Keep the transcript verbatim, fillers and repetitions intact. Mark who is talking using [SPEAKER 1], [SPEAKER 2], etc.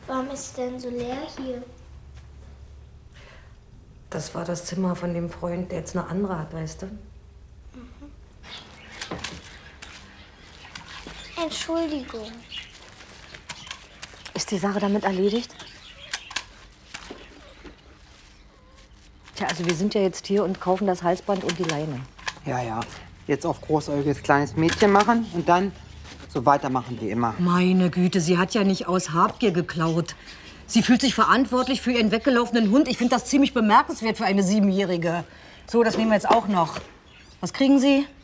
[SPEAKER 1] Warum ist es denn so leer hier?
[SPEAKER 2] Das war das Zimmer von dem Freund, der jetzt eine andere hat, weißt du?
[SPEAKER 1] Mhm. Entschuldigung.
[SPEAKER 2] Ist die Sache damit erledigt? Tja, also wir sind ja jetzt hier und kaufen das Halsband und die Leine.
[SPEAKER 3] Ja, ja. Jetzt auf großäugiges kleines Mädchen machen und dann so weitermachen wie immer.
[SPEAKER 2] Meine Güte, sie hat ja nicht aus Habgier geklaut. Sie fühlt sich verantwortlich für ihren weggelaufenen Hund. Ich finde das ziemlich bemerkenswert für eine Siebenjährige. So, das nehmen wir jetzt auch noch. Was kriegen Sie?